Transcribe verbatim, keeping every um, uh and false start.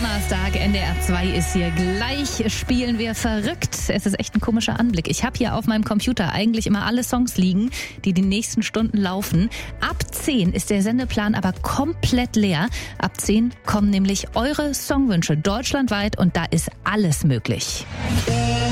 Donnerstag, N D R zwei ist hier. Gleich spielen wir verrückt. Es ist echt ein komischer Anblick. Ich habe hier auf meinem Computer eigentlich immer alle Songs liegen, die die nächsten Stunden laufen. Ab zehn ist der Sendeplan aber komplett leer. Ab zehn kommen nämlich eure Songwünsche deutschlandweit und da ist alles möglich.